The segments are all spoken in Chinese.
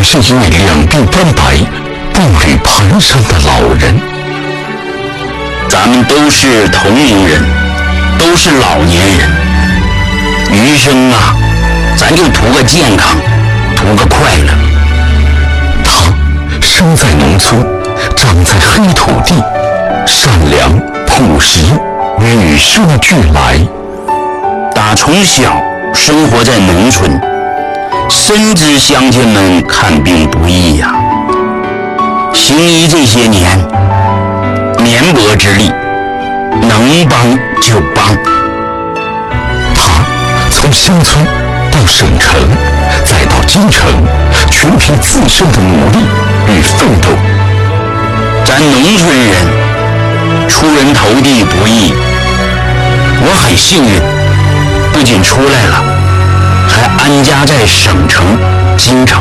是一位两鬓斑白、步履蹒跚的老人。 咱们都是同龄人，都是老年人，余生啊，咱就图个健康，图个快乐。 他生在农村，长在黑土地，善良朴实，与生俱来。 打从小生活在农村，深知乡亲们看病不易呀。行医这些年，绵薄之力，能帮就帮。 他从乡村到省城，再到京城，全凭自身的努力与奋斗。 咱农村人出人头地不易，我很幸运，不仅出来了，还安家在省城京城。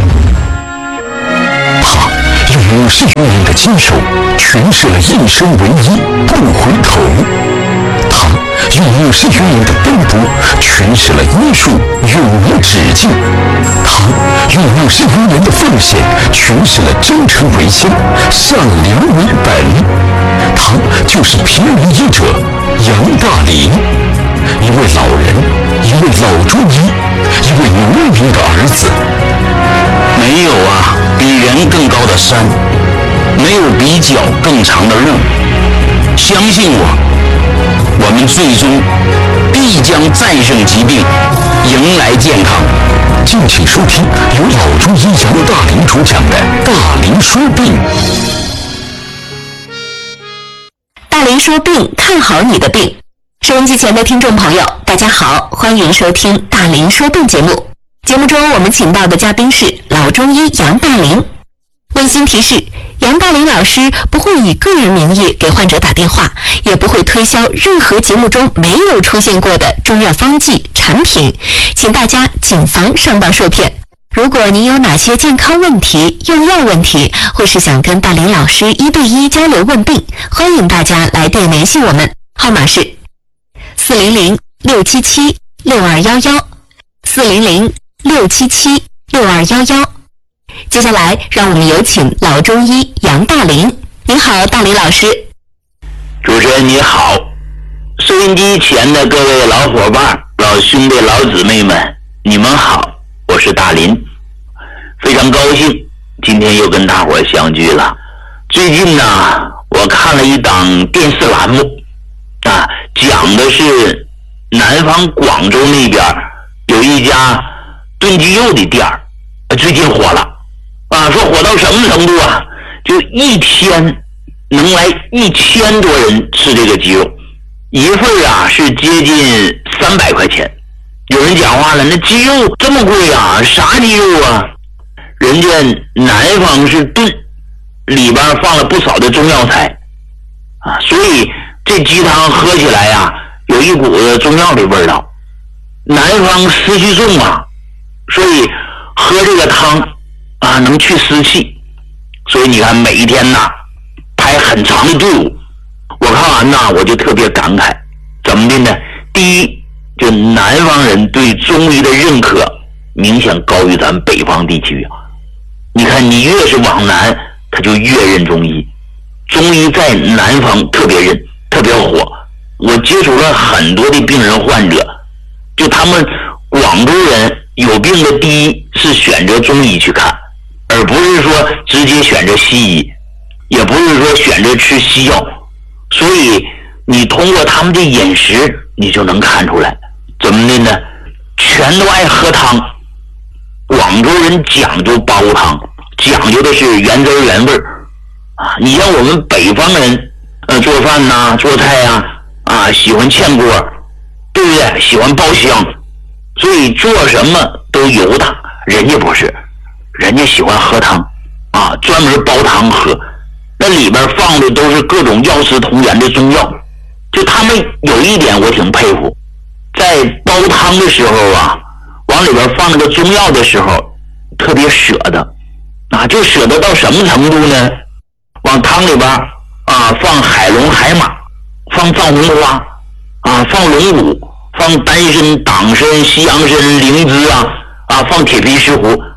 他用50余年的坚守诠释了一生为一，不回头。他用50余年的奔波诠释了医术永无止境。他用50余年的奉献诠释了真诚为先，善良为本。他就是平民医者杨大林，一位老人，一位老中医，一位农民的儿子。 没有啊比人更高的山，没有比脚更长的路。相信我们最终必将战胜疾病，迎来健康。 敬请收听由老中医杨大林主讲的《大林说病》。 大林说病，看好你的病。收音机前的听众朋友，大家好，欢迎收听大林说病节目。节目中我们请到的嘉宾是老中医杨大林。温馨提示，杨大林老师不会以个人名义给患者打电话，也不会推销任何节目中没有出现过的中药方剂产品，请大家谨防上当受骗。如果您有哪些健康问题、用药问题，或是想跟大林老师1对1交流问病，欢迎大家来电联系我们，号码是400-677-6211 400-677-6211。接下来让我们有请老中医杨大林。您好，大林老师。 主持人你好，收音机前的各位老伙伴、老兄弟、老姊妹们，你们好，我是大林，非常高兴今天又跟大伙儿相聚了。最近呢，我看了一档电视栏目啊，讲的是南方广州那边有一家炖鸡肉的店儿，最近火了啊，说火到什么程度啊？就一天能来1000多人吃这个鸡肉，一份啊是接近300块钱。有人讲话了，那鸡肉这么贵啊？啥鸡肉啊？人家南方是炖，里边放了不少的中药材啊，所以这鸡汤喝起来呀，有一股子中药的味道。南方湿气重啊，所以喝这个汤啊能去湿气。所以你看每一天呐排很长的队伍，我看完呐我就特别感慨，怎么的呢？第一，就南方人对中医的认可明显高于咱北方地区啊。你看你越是往南，他就越认中医，中医在南方特别认，特别火。我接触了很多的病人患者，就他们广州人有病的第一是选择中医去看，而不是说直接选择西医，也不是说选择吃西药。所以你通过他们的饮食你就能看出来，怎么的呢？全都爱喝汤。广州人讲究煲汤，讲究的是原汁原味啊。你像我们北方人做饭呐、做菜呀啊喜欢炝锅，对不对？喜欢爆香，所以做什么都油大。人家不是，人家喜欢喝汤啊，专门煲汤喝，那里边放的都是各种药食同源的中药。就他们有一点我挺佩服，在煲汤的时候啊，往里边放那个中药的时候特别舍得啊，就舍得到什么程度呢？往汤里边啊放海龙、海马，放藏红花啊，放龙骨，放丹参、党参、西洋参、灵芝啊，放铁皮石斛，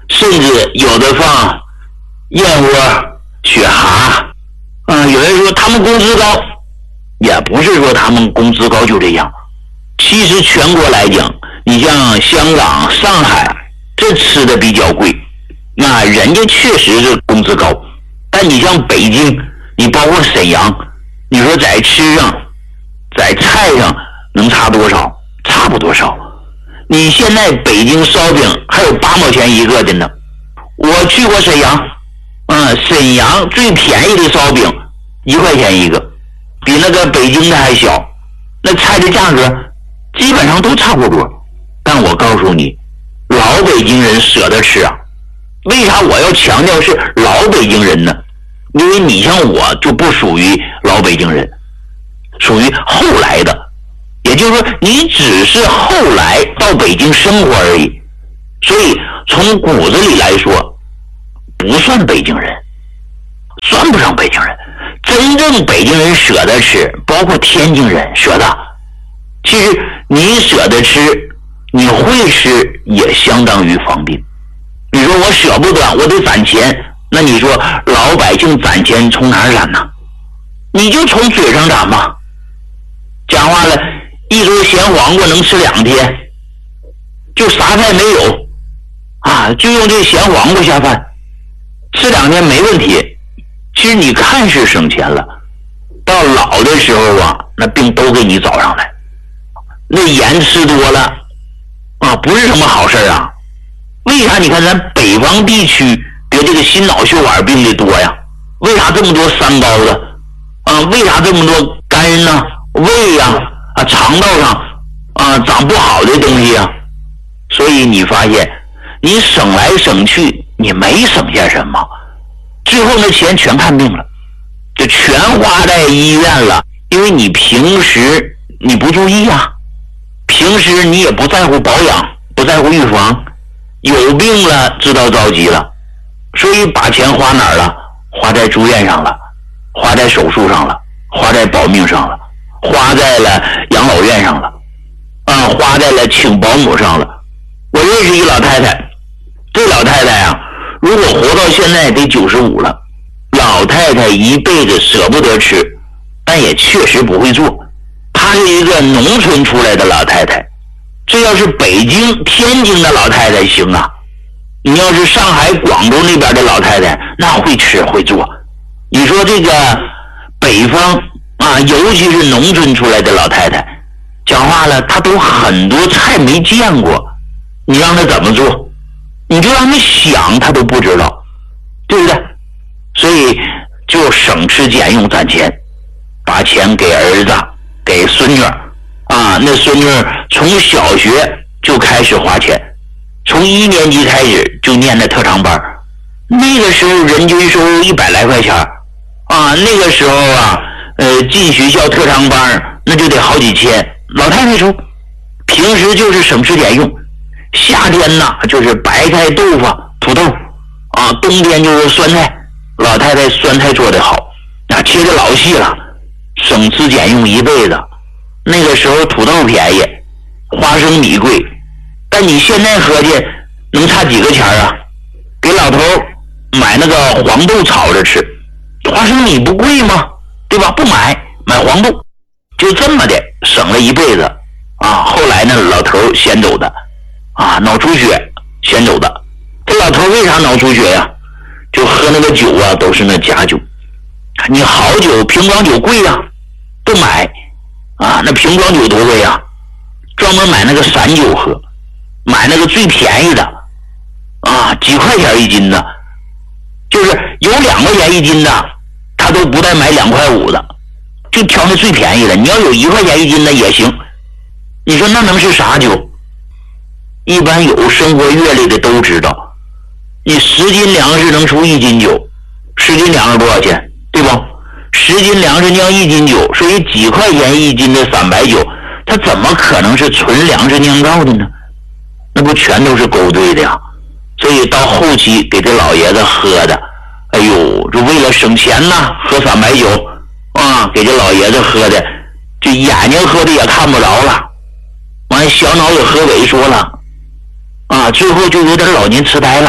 甚至有的放燕窝、雪蛤。有人说他们工资高，也不是说他们工资高就这样。其实全国来讲，你像香港、上海，这吃的比较贵，那人家确实是工资高。但你像北京，你包括沈阳，你说在吃上、在菜上能差多少？差不多少。你现在北京烧饼还有8毛钱一个的呢。我去过沈阳，沈阳最便宜的烧饼1块钱一个，比那个北京的还小。那菜的价格基本上都差不多。但我告诉你，老北京人舍得吃啊。为啥我要强调是老北京人呢？因为你像我就不属于老北京人，属于后来的，也就是说你只是后来到北京生活而已，所以从骨子里来说不算北京人，算不上北京人。真正北京人舍得吃，包括天津人舍得。其实你舍得吃，你会吃也相当于方便。你说我舍不得，我得攒钱，那你说老百姓攒钱从哪儿攒呢？你就从嘴上攒吧。讲话了，一桌咸黄瓜能吃2天，就啥菜没有啊，就用这咸黄瓜下饭，吃2天没问题。其实你看是省钱了，到老的时候啊，那病都给你找上来。那盐吃多了啊，不是什么好事啊。为啥你看咱北方地区得这个心脑血管病的多呀？为啥这么多三高的啊？为啥这么多肝呢、胃呀、肠道上长不好的东西啊？所以你发现你省来省去，你没省下什么，最后那钱全看病了，就全花在医院了。因为你平时你不注意啊，平时你也不在乎保养，不在乎预防，有病了知道着急了，所以把钱花哪儿了？花在住院上了，花在手术上了，花在保命上了，花在了养老院上了，花在了请保姆上了。我认识一老太太，这老太太啊，如果活到现在得95了。老太太一辈子舍不得吃，但也确实不会做。她是一个农村出来的老太太，这要是北京、天津的老太太行啊，你要是上海、广州那边的老太太，那会吃会做。你说这个北方啊，尤其是农村出来的老太太，讲话了，她都很多菜没见过，你让她怎么做？你就让她想，她都不知道，对不对？所以就省吃俭用攒钱，把钱给儿子、给孙女啊。那孙女从小学就开始花钱，从1年级开始就念的特长班，那个时候人均收入100来块钱啊。那个时候啊，进学校特长班那就得好几千。老太太说，平时就是省吃俭用，夏天呢就是白菜、豆腐、土豆啊，冬天就是酸菜。老太太酸菜做得好，切得老细了，省吃俭用一辈子。那个时候土豆便宜，花生米贵，但你现在合计能差几个钱啊？给老头买那个黄豆炒着吃，花生米不贵吗？对吧？不买黄豆，就这么的省了一辈子啊。后来呢，老头先走的啊，脑出血先走的。这老头为啥脑出血呀？就喝那个酒啊，都是那假酒。你好酒瓶装酒贵呀，不买啊。那瓶装酒多贵呀，专门买那个散酒喝，买那个最便宜的啊，几块钱一斤的，就是有2块钱一斤的，他都不带买2块5的，就挑那最便宜的。你要有1块钱一斤的也行。你说那能是啥酒？一般有生活阅历的都知道，你10斤粮食能出1斤酒，10斤粮食多少钱？对吧？10斤粮食酿1斤酒，所以几块钱1斤的散白酒，它怎么可能是纯粮食酿造的呢？那不全都是勾兑的呀。所以到后期给这老爷子喝的，哎呦，就为了省钱呐，喝散白酒啊，给这老爷子喝的，这眼睛喝的也看不着了，完小脑也喝萎缩了啊，最后就有点老年痴呆了。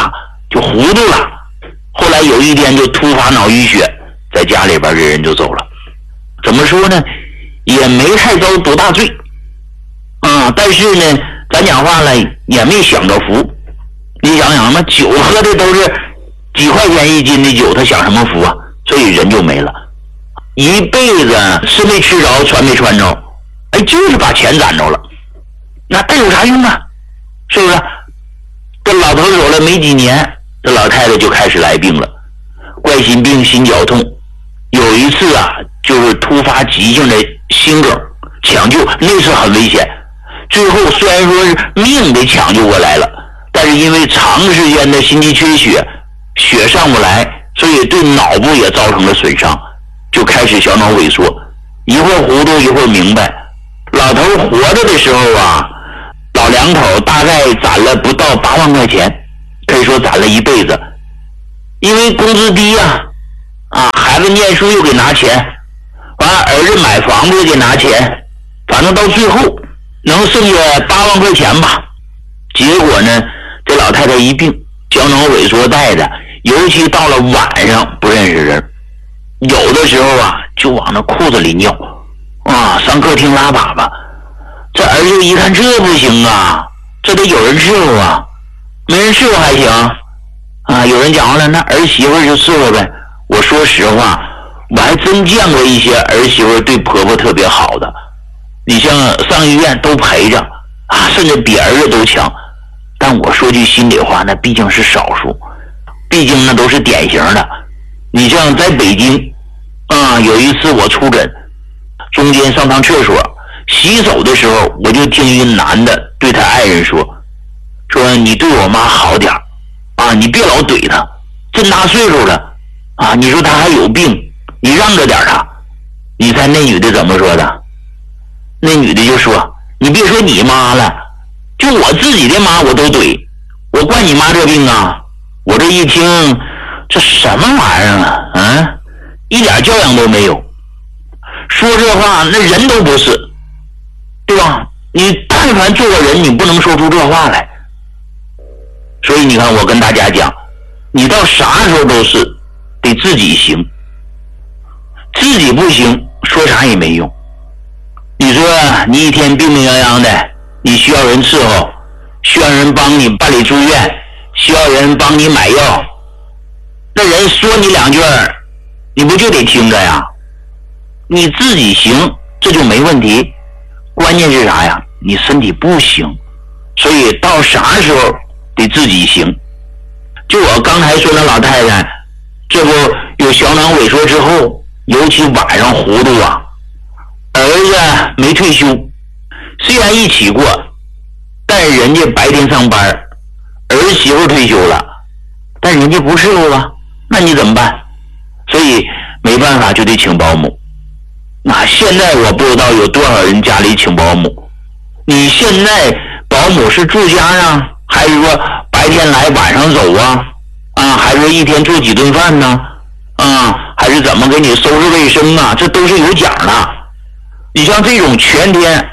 就糊涂了。后来有一天就突发脑淤血，在家里边这人就走了。怎么说呢，也没太遭多大罪但是呢咱讲话了也没享着福。你想想嘛，酒喝的都是几块钱一斤的酒，他享什么福啊？所以人就没了，一辈子吃没吃着，穿没穿着，就是把钱攒着了，那有啥用啊？是不是？这老头走了没几年，这老太太就开始来病了，冠心病、心绞痛，有一次就是突发急性的心梗，抢救那次很危险，最后虽然说是命给抢救过来了，但是因为长时间的心肌缺血，血上不来，所以对脑部也造成了损伤，就开始小脑萎缩，一会儿糊涂一会儿明白。老头活着的时候老两口大概攒了不到8万块钱，可以说攒了一辈子。因为工资低孩子念书又给拿钱，完了儿子买房子又给拿钱，反正到最后能剩下8万块钱吧。结果呢，这老太太一病，小脑萎缩带的，尤其到了晚上不认识人，有的时候就往那裤子里尿上客厅拉粑粑。这儿子一看这不行这得有人伺候没人伺候还行有人讲完了，那儿媳妇就伺候呗。我说实话，我还真见过一些儿媳妇对婆婆特别好的，你像上医院都陪着甚至比儿子都强。但我说句心里话，那毕竟是少数，毕竟那都是典型的。你像在北京有一次我出诊，中间上趟厕所，洗手的时候我就听一个男的对他爱人说你对我妈好点你别老怼她，这么大岁数了你说她还有病，你让着点她。你猜那女的怎么说的？那女的就说，你别说你妈了，就我自己的妈我都怼，我惯你妈这病我这一听，这什么玩意儿一点教养都没有。说这话那人都不是，对吧？你但凡做个人，你不能说出这话来。所以你看，我跟大家讲，你到啥时候都是得自己行，自己不行说啥也没用。你说你一天病病殃殃的，你需要人伺候，需要人帮你办理住院，需要人帮你买药，那人说你两句你不就得听着呀？你自己行这就没问题，关键是啥呀？你身体不行，所以到啥时候得自己行。就我刚才说那老太太，这不有小脑萎缩之后，尤其晚上糊涂儿子没退休，虽然一起过，但是人家白天上班，儿媳妇退休了，但人家不伺候那你怎么办？所以没办法就得请保姆。那现在我不知道有多少人家里请保姆，你现在保姆是住家还是说白天来晚上走还是说一天做几顿饭呢还是怎么给你收拾卫生这都是有奖的。你像这种全天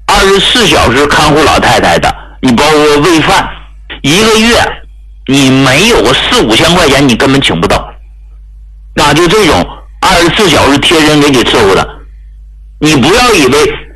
24小时看护老太太的，你包括喂饭，一个月你没有个4-5千块钱你根本请不到。那就这种24小时贴身给你伺候的，你不要以为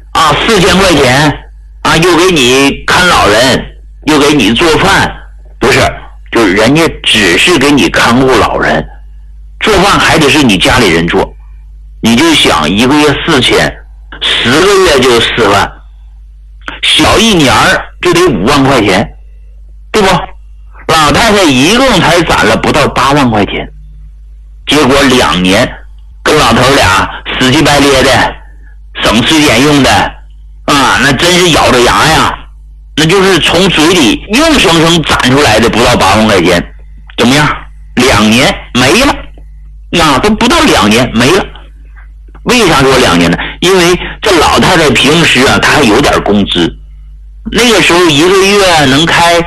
4千块钱又给你看老人又给你做饭，不是，就是人家只是给你看护老人，做饭还得是你家里人做。你就想一个月4千，10个月就4万，小一年就得5万块钱，对不？老太太一共才攒了不到8万块钱，结果2年跟老头俩死乞白咧的，省吃俭用的那真是咬着牙呀，那就是从嘴里硬生生攒出来的不到8万块钱。怎么样？2年没了，都不到2年没了。为啥说2年呢？因为这老太太平时她还有点工资，那个时候一个月能开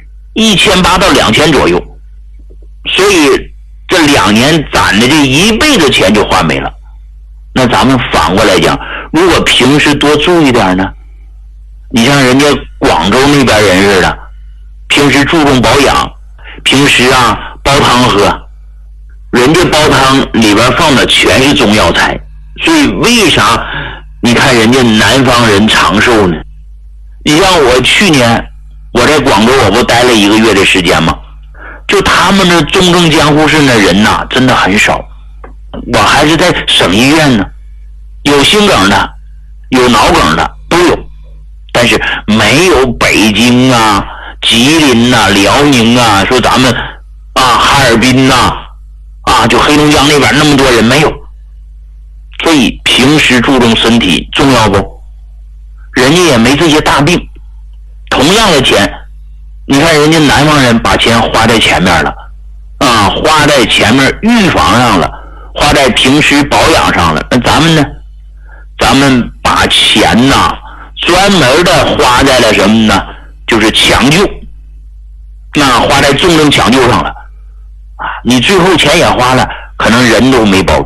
1800到2000左右，所以这2年攒的这一辈子钱就花没了。那咱们反过来讲，如果平时多注意点呢？你像人家广州那边人似的，平时注重保养， 平时啊煲汤喝，人家煲汤里边放的全是中药材，所以为啥你看人家南方人长寿呢？你像我去年我在广州我不待了1个月的时间吗？就他们那重症监护室的人呐，真的很少。我还是在省医院呢，有心梗的，有脑梗的都有，但是没有北京啊、吉林啊、辽宁啊，说咱们哈尔滨就黑龙江那边那么多人没有。所以平时注重身体重要不？人家也没这些大病，同样的钱，你看人家南方人把钱花在前面了花在前面预防上了，花在平时保养上了。那咱们呢？咱们把钱专门的花在了什么呢？就是抢救，花在重症抢救上了你最后钱也花了，可能人都没保住。